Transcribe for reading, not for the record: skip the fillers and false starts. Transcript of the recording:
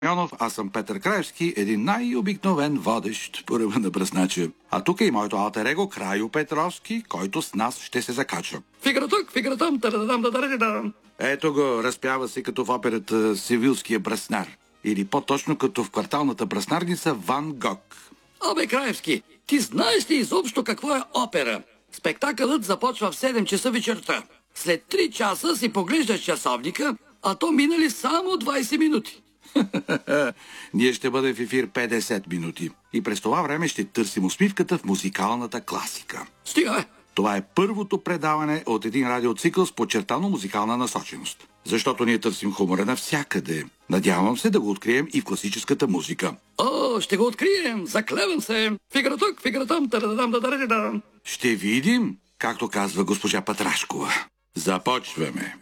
Йонов, аз съм Петър Краевски, един най-обикновен водещ по ръба на Бръснача. А тук е и моето алтер его Крайо Петровски, който с нас ще се закачва. Фигара тук, фигара там, тарададам. Ето го, разпява се като в операта Севилския браснар. Или по-точно като в кварталната браснарница Ван Гог. Абе, Краевски, ти знаеш ли изобщо какво е опера? Спектакълът започва в 7 часа вечерта. След 3 часа си поглеждаш часовника, а то минали само 20 минути. Ние ще бъдем в ефир 50 минути. И през това време ще търсим усмивката в музикалната класика. Стига! Това е първото предаване от един радиоцикъл с подчертано музикална насоченост. Защото ние търсим хумора навсякъде. Надявам се да го открием и в класическата музика. О, ще го открием! Заклевам се! Фигара тук, фигара там, тарададам. Ще видим, както казва госпожа Патрашкова. Започваме.